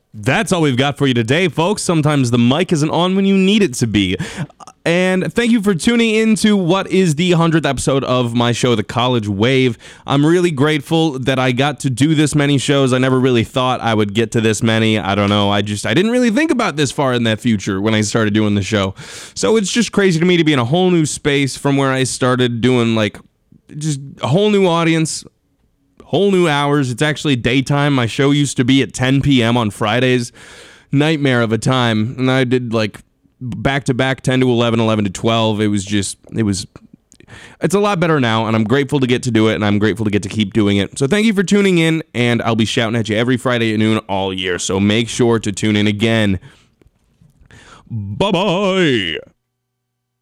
That's all we've got for you today, folks. Sometimes the mic isn't on when you need it to be. And thank you for tuning in to what is the 100th episode of my show, The College Wave. I'm really grateful that I got to do this many shows. I never really thought I would get to this many. I don't know. I didn't really think about this far in the future when I started doing the show. So it's just crazy to me to be in a whole new space from where I started doing, like, just a whole new audience, whole new hours. It's actually daytime. My show used to be at 10 p.m. on Fridays. Nightmare of a time. And I did like back to back 10 to 11, 11 to 12. It's a lot better now, and I'm grateful to get to do it, and I'm grateful to get to keep doing it. So thank you for tuning in, and I'll be shouting at you every Friday at noon all year. So make sure to tune in again. Bye-bye.